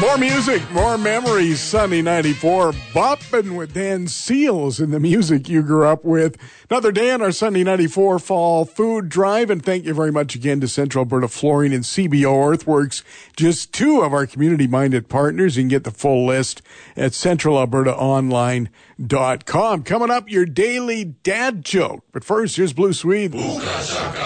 More music, more memories. Sunday 94, bopping with Dan Seals in the music you grew up with. Another day on our Sunday 94 Fall Food Drive, and thank you very much again to Central Alberta Flooring and CBO Earthworks, just two of our community-minded partners. You can get the full list at centralalbertaonline.com. Coming up, your daily dad joke. But first, here's Blue Swede.